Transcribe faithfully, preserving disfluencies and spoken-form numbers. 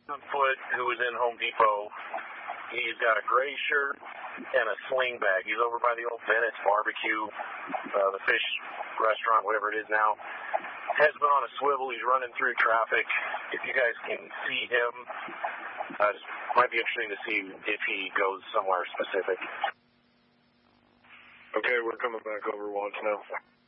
Foot, who was in Home Depot. He's got a gray shirt and a sling bag. He's over by the old Bennett's Barbecue, uh, the fish restaurant, whatever it is now. Head's been on a swivel. He's running through traffic. If you guys can see him, uh, it might be interesting to see if he goes somewhere specific. Okay, we're coming back over once now.